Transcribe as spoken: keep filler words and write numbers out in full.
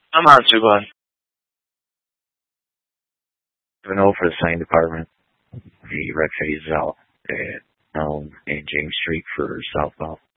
I'm on to one. Even over for the sign department. The red phase out at um in James Street for southbound.